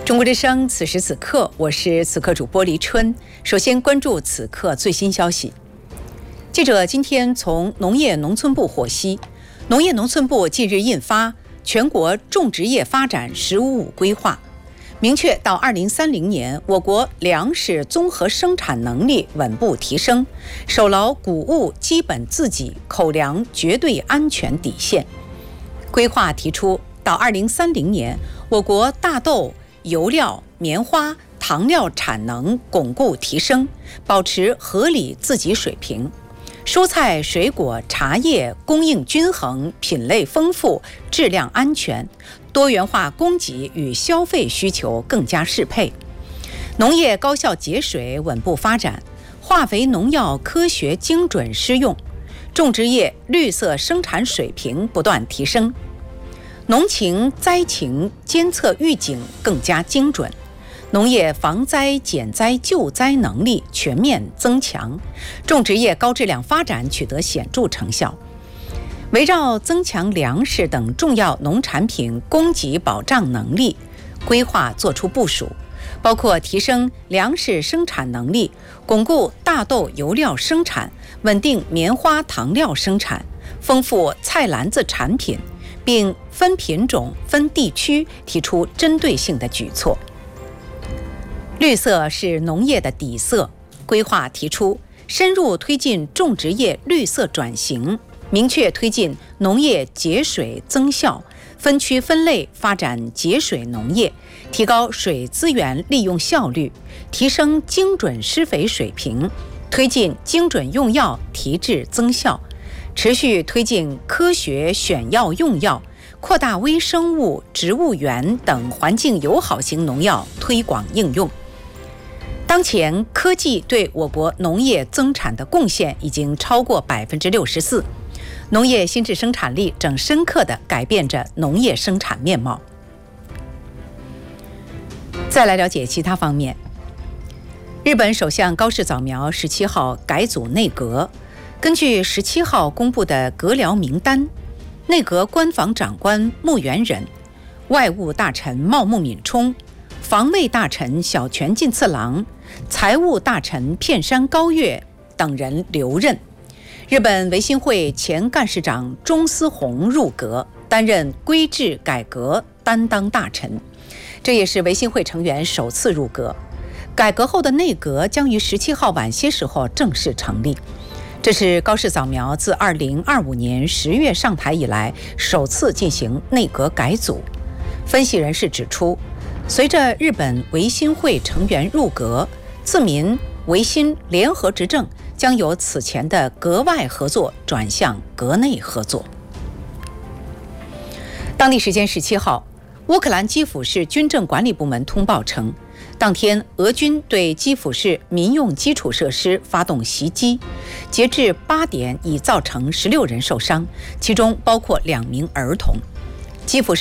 中国之声，此时此刻，我是此刻主播黎春。首先关注此刻最新消息。记者今天从农业农村部获悉，农业农村部近日印发《全国种植业发展“十五五”规划》，明确到2030年，我国粮食综合生产能力稳步提升，守牢谷物基本自给、口粮绝对安全底线。规划提出，到2030年，我国大豆、油料、棉花、糖料产能巩固提升，保持合理自给水平；蔬菜、水果、茶叶供应均衡，品类丰富，质量安全，多元化供给与消费需求更加适配；农业高效节水稳步发展，化肥农药科学精准施用，种植业绿色生产水平不断提升。农情灾情监测预警更加精准，农业防灾减灾救灾能力全面增强，种植业高质量发展取得显著成效。围绕增强粮食等重要农产品供给保障能力，规划作出部署，包括提升粮食生产能力，巩固大豆油料生产，稳定棉花糖料生产，丰富菜篮子产品，并分品种、分地区提出针对性的举措。绿色是农业的底色，规划提出深入推进种植业绿色转型，明确推进农业节水增效，分区分类发展节水农业，提高水资源利用效率，提升精准施肥水平，推进精准用药提质增效，持续推进科学选药用药，扩大微生物、植物源等环境友好型农药推广应用。当前，科技对我国农业增产的贡献已经超过64%，农业新质生产力正深刻地改变着农业生产面貌。再来了解其他方面。日本首相高市早苗17号改组内阁，根据17号公布的阁僚名单，内阁官房长官木原忍、外务大臣茂木敏充、防卫大臣小泉进次郎、财务大臣片山高月等人留任。日本维新会前干事长中司宏入阁，担任规制改革担当大臣，这也是维新会成员首次入阁。改革后的内阁将于17号晚些时候正式成立。这是高市早苗自2025年10月上台以来首次进行内阁改组。分析人士指出，随着日本维新会成员入阁，自民维新联合执政将由此前的阁外合作转向阁内合作。当地时间17号，乌克兰基辅市军政管理部门通报称，当天俄军对基辅市民用基础设施发动袭击，截至8点已造成16人受伤，其中包括2名儿童。基辅